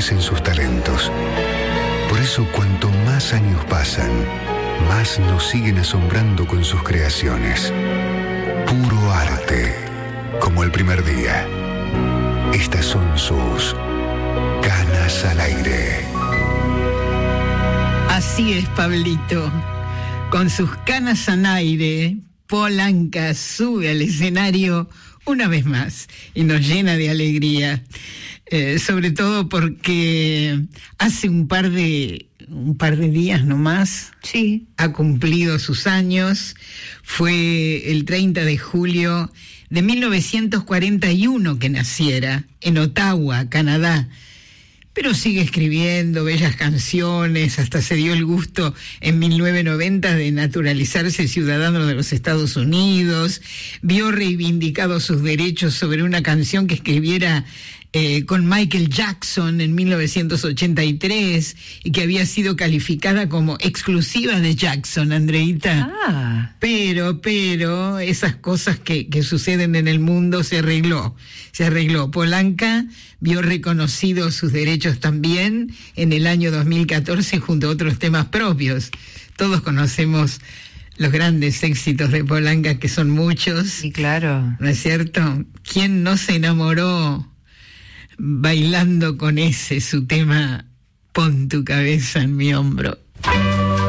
enriquecen sus talentos. Por eso, cuanto más años pasan, más nos siguen asombrando con sus creaciones. Puro arte, como el primer día. Estas son sus Canas al Aire. Así es, Pablito. Con sus canas al aire, Paul Anka sube al escenario una vez más y nos llena de alegría. Sobre todo porque hace un par de días nomás, sí, ha cumplido sus años. Fue el 30 de julio de 1941 que naciera en Ottawa, Canadá. Pero sigue escribiendo bellas canciones, hasta se dio el gusto en 1990 de naturalizarse ciudadano de los Estados Unidos, vio reivindicados sus derechos sobre una canción que escribiera con Michael Jackson en 1983 y que había sido calificada como exclusiva de Jackson, Andreita. Pero esas cosas que suceden en el mundo se arregló. Paul Anka vio reconocidos sus derechos también en el año 2014 junto a otros temas propios. Todos conocemos los grandes éxitos de Paul Anka, que son muchos. Sí, claro. ¿No es cierto? ¿Quién no se enamoró bailando con ese su tema Pon tu cabeza en mi hombro?